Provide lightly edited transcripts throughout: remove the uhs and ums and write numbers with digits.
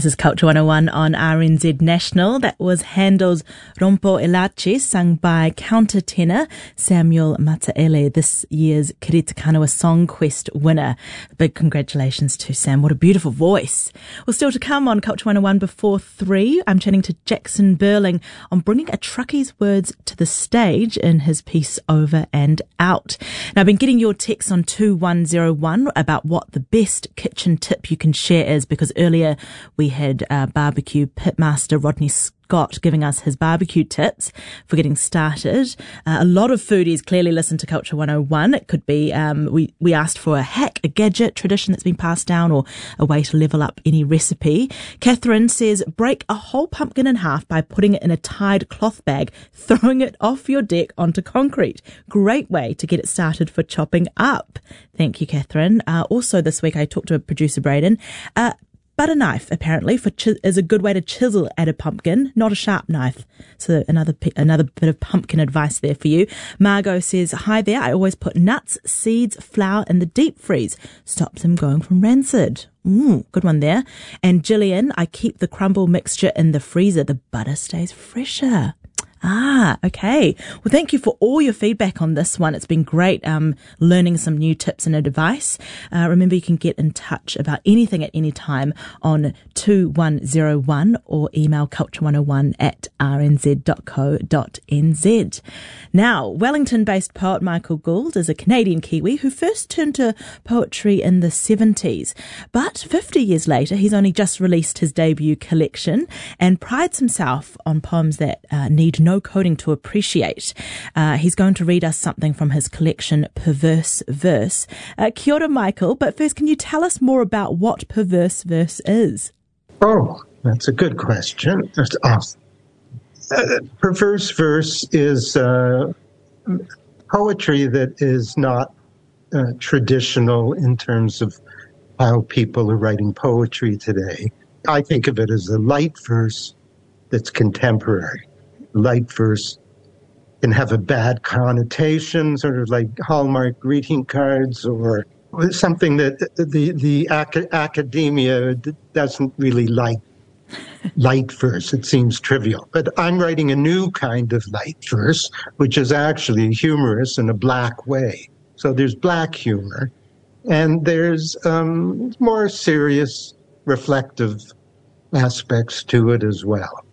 This is Culture 101 on RNZ National. That was Handel's Rompo Elache, sung by countertenor Samuel Mataele, this year's Kirita Kanawa Song Quest winner. Big congratulations to Sam. What a beautiful voice. Well, still to come on Culture 101 before 3, I'm chatting to Jackson Burling on bringing a truckie's words to the stage in his piece Over and Out. Now, I've been getting your texts on 2101 about what the best kitchen tip you can share is, because earlier we had barbecue pitmaster Rodney Scott giving us his barbecue tips for getting started. A lot of foodies clearly listen to Culture 101. It could be, we asked for a hack, a gadget, tradition that's been passed down, or a way to level up any recipe. Catherine says, break a whole pumpkin in half by putting it in a tied cloth bag, throwing it off your deck onto concrete. Great way to get it started for chopping up. Thank you, Catherine. Also this week I talked to producer Braden. Butter knife, apparently, is a good way to chisel at a pumpkin, not a sharp knife. So another bit of pumpkin advice there for you. Margot says, hi there, I always put nuts, seeds, flour in the deep freeze. Stops them going from rancid. Good one there. And Gillian, I keep the crumble mixture in the freezer. The butter stays fresher. Okay. Well, thank you for all your feedback on this one. It's been great learning some new tips and advice. Remember, you can get in touch about anything at any time on 2101 or email culture101@rnz.co.nz. Now, Wellington-based poet Michael Gould is a Canadian Kiwi who first turned to poetry in the 70s. But 50 years later, he's only just released his debut collection and prides himself on poems that need no coding to appreciate. He's going to read us something from his collection, Perverse Verse. Kia ora, Michael, but first, can you tell us more about what Perverse Verse is? Oh, that's a good question. That's awesome. Perverse Verse is poetry that is not traditional in terms of how people are writing poetry today. I think of it as a light verse that's contemporary. Light verse can have a bad connotation, sort of like Hallmark greeting cards, or something that the academia doesn't really like. Light verse, it seems trivial. But I'm writing a new kind of light verse, which is actually humorous in a black way. So there's black humor, and there's more serious, reflective aspects to it as well.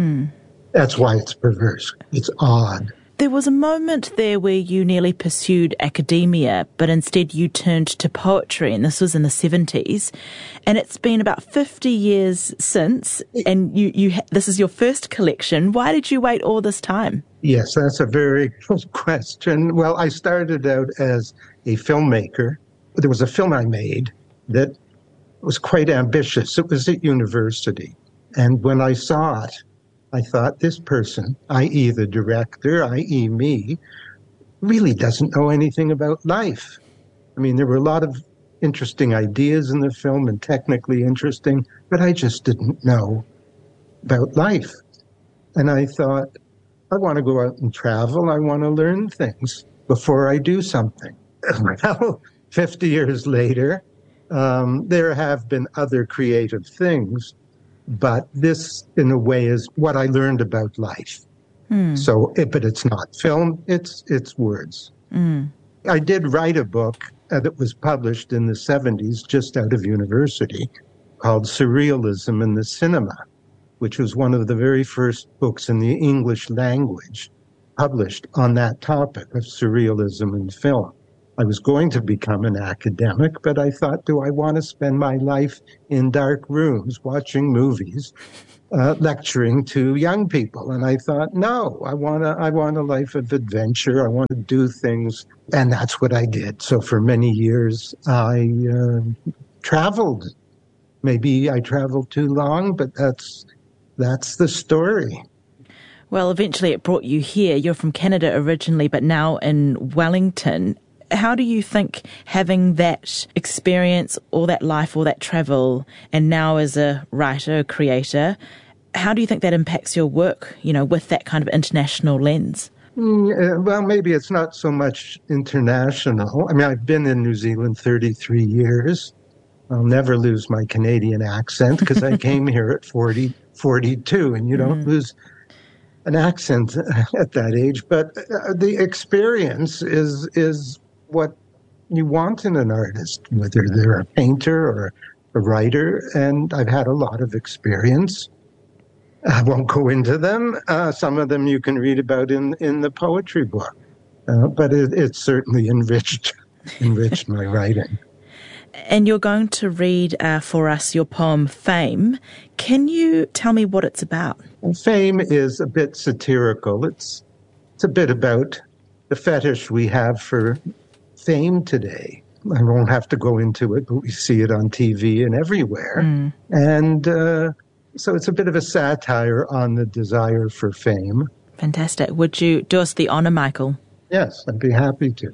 That's why it's perverse. It's odd. There was a moment there where you nearly pursued academia, but instead you turned to poetry, and this was in the 70s. And it's been about 50 years since, and this is your first collection. Why did you wait all this time? Yes, that's a very good question. Well, I started out as a filmmaker. There was a film I made that was quite ambitious. It was at university. And when I saw it, I thought, this person, i.e. the director, i.e. me, really doesn't know anything about life. I mean, there were a lot of interesting ideas in the film and technically interesting, but I just didn't know about life. And I thought, I want to go out and travel. I want to learn things before I do something. Well, 50 years later, there have been other creative things, but this, in a way, is what I learned about life. So, but it's not film, it's words. I did write a book that was published in the 70s, just out of university, called Surrealism in the Cinema, which was one of the very first books in the English language published on that topic of surrealism in film. I was going to become an academic, but I thought, do I want to spend my life in dark rooms watching movies, lecturing to young people? And I thought, no, I want a life of adventure. I want to do things. And that's what I did. So for many years, I traveled. Maybe I traveled too long, but that's the story. Well, eventually it brought you here. You're from Canada originally, but now in Wellington. How do you think having that experience, all that life, all that travel, and now as a writer, creator, how do you think that impacts your work, with that kind of international lens? Well, maybe it's not so much international. I mean, I've been in New Zealand 33 years, I'll never lose my Canadian accent because I came here at 42, and you don't lose an accent at that age. But the experience is what you want in an artist, whether they're a painter or a writer. And I've had a lot of experience. I won't go into them. Some of them you can read about in the poetry book. But it certainly enriched my writing. And you're going to read for us your poem, Fame. Can you tell me what it's about? Well, Fame is a bit satirical. It's a bit about the fetish we have for fame today. I won't have to go into it, but we see it on TV and everywhere. And so it's a bit of a satire on the desire for fame. Fantastic. Would you do us the honour, Michael? Yes, I'd be happy to.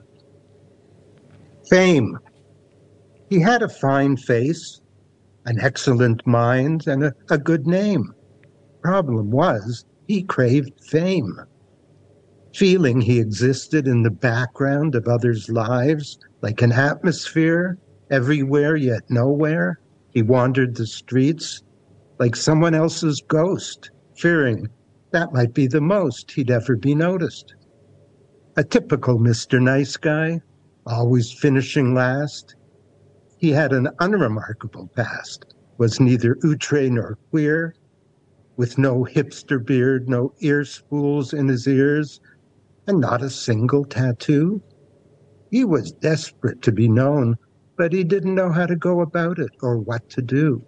Fame. He had a fine face, an excellent mind, and a good name. Problem was, he craved fame. Feeling he existed in the background of others' lives, like an atmosphere, everywhere yet nowhere, he wandered the streets like someone else's ghost, fearing that might be the most he'd ever be noticed. A typical Mr. Nice Guy, always finishing last. He had an unremarkable past, was neither outre nor queer, with no hipster beard, no ear spools in his ears, and not a single tattoo. He was desperate to be known, but he didn't know how to go about it or what to do.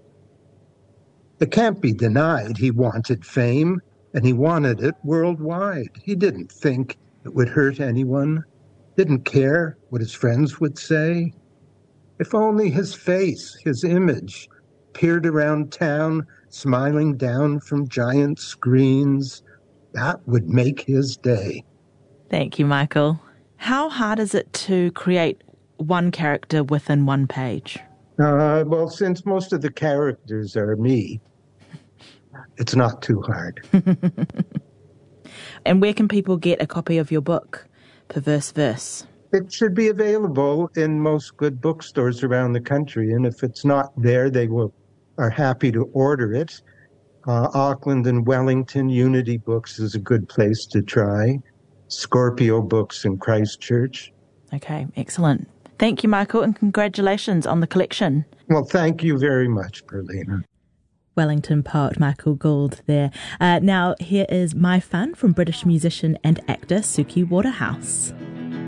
It can't be denied he wanted fame, and he wanted it worldwide. He didn't think it would hurt anyone, didn't care what his friends would say. If only his face, his image, peered around town, smiling down from giant screens, that would make his day. Thank you, Michael. How hard is it to create one character within one page? Well, since most of the characters are me, it's not too hard. And where can people get a copy of your book, Perverse Verse? It should be available in most good bookstores around the country, and if it's not there, they are happy to order it. Auckland and Wellington Unity Books is a good place to try. Scorpio Books in Christchurch. Okay, excellent. Thank you, Michael, and congratulations on the collection. Well, thank you very much, Perlina. Wellington poet Michael Gould there. Now, here is My Fun from British musician and actor Suki Waterhouse.